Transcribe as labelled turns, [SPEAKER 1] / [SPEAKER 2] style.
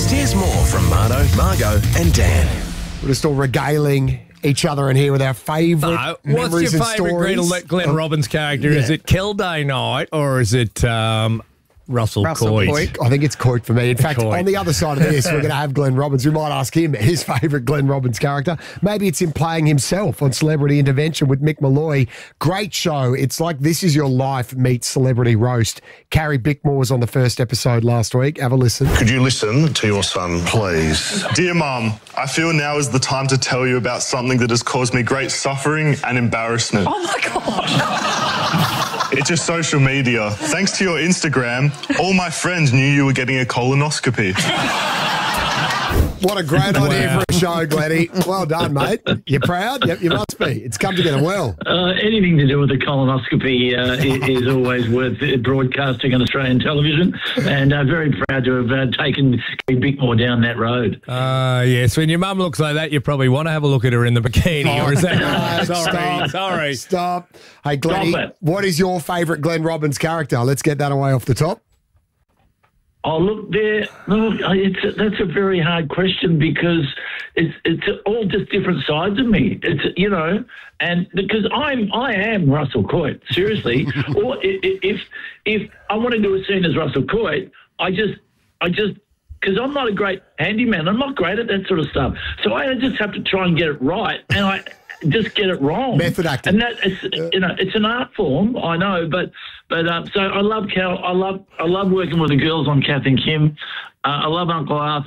[SPEAKER 1] Next, here's more from Marto, Margot and Dan.
[SPEAKER 2] We're just all regaling each other in here with our favourite memories
[SPEAKER 3] What's your
[SPEAKER 2] and
[SPEAKER 3] favourite
[SPEAKER 2] stories.
[SPEAKER 3] Glenn Robbins character? Is it Kilday Knight or is it Russell Coit?
[SPEAKER 2] I think it's Coit for me. In fact,
[SPEAKER 3] Coit.
[SPEAKER 2] on the other side of this, we're going to have Glenn Robbins. We might ask him his favourite Glenn Robbins character. Maybe it's him playing himself on Celebrity Intervention with Mick Malloy. Great show. It's like This Is Your Life meets Celebrity Roast. Carrie Bickmore was on the first episode last week. Have a listen.
[SPEAKER 4] Could you listen to your son, please?
[SPEAKER 5] Dear Mum, I feel now is the time to tell you about something that has caused me great suffering and embarrassment.
[SPEAKER 6] Oh my God.
[SPEAKER 5] It's your social media. Thanks to your Instagram, all my friends knew you were getting a colonoscopy.
[SPEAKER 2] What a great idea for a show, Glenny. Well done, mate. You proud? Yep, you must be. It's come together well.
[SPEAKER 6] Anything to do with a colonoscopy is always worth broadcasting on Australian television, and very proud to have taken Carrie Bickmore down that road.
[SPEAKER 3] Yes, when your mum looks like that, you probably want to have a look at her in the bikini, or is that... Sorry.
[SPEAKER 2] Stop. Hey, Glenny,
[SPEAKER 6] Stop it.
[SPEAKER 2] what is your favourite Glenn Robbins character? Let's get that away off the top.
[SPEAKER 6] Oh, look there. Look, that's a very hard question because it's all just different sides of me. It's and because I am Russell Coit, seriously. Or if I want to do a scene as Russell Coit, I just because I'm not a great handyman. I'm not great at that sort of stuff. So I just have to try and get it right, and I just get it wrong.
[SPEAKER 2] Method acting.
[SPEAKER 6] And that it's an art form, I know, but so I love Cal. I love working with the girls on Kath and Kim. I love Uncle Arthur.